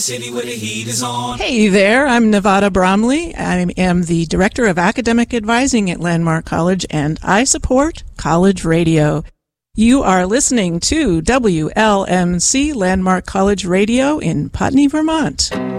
City where the heat is on. Hey there, I'm Nevada Bromley. I am the Director of Academic Advising at Landmark College, and I support college radio. You are listening to WLMC Landmark College Radio in Putney, Vermont.